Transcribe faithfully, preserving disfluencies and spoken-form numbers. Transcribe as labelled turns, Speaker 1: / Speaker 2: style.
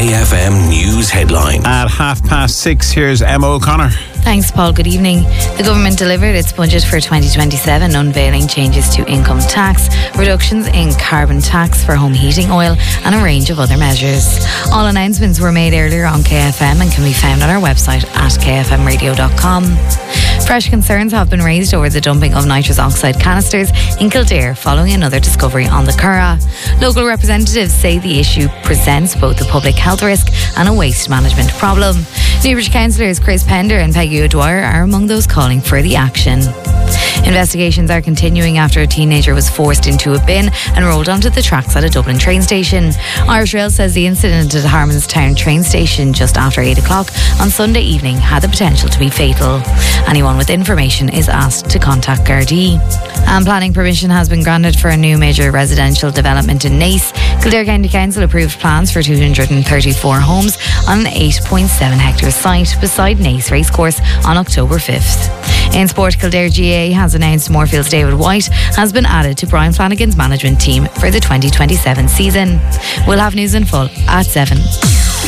Speaker 1: K F M News headline.
Speaker 2: At half past six, here's Emma O'Connor.
Speaker 3: Thanks, Paul. Good evening. The government delivered its budget for twenty twenty-seven, unveiling changes to income tax, reductions in carbon tax for home heating oil, and a range of other measures. All announcements were made earlier on K F M and can be found on our website at k f m radio dot com. Fresh concerns have been raised over the dumping of nitrous oxide canisters in Kildare following another discovery on the Curragh. Local representatives say the issue presents both a public health risk and a waste management problem. Newbridge councillors Chris Pender and Peggy O'Dwyer are among those calling for the action. Investigations are continuing after a teenager was forced into a bin and rolled onto the tracks at a Dublin train station. Irish Rail says the incident at Harmonstown train station just after eight o'clock on Sunday evening had the potential to be fatal. Anyone with information is asked to contact Gardaí. And planning permission has been granted for a new major residential development in Naas. Kildare County Council approved plans for two hundred thirty-four homes on an eight point seven hectare site beside Naas Racecourse on October fifth. In sport, Kildare G A A has announced Moorfields David White has been added to Brian Flanagan's management team for the twenty twenty-seven season. We'll have news in full at seven.